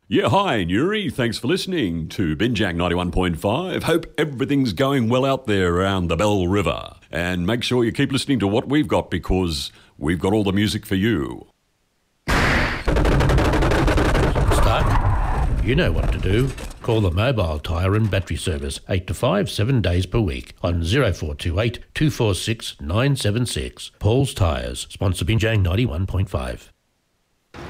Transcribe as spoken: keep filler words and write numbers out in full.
Yeah, hi, Nuri. Thanks for listening to Binjang ninety-one point five. Hope everything's going well out there around the Bell River. And make sure you keep listening to what we've got because we've got all the music for you. Start. You know what to do. Call the mobile tyre and battery service eight to five, seven days per week on zero four two eight, two four six, nine seven six. Paul's Tyres, sponsor Binjang ninety-one point five.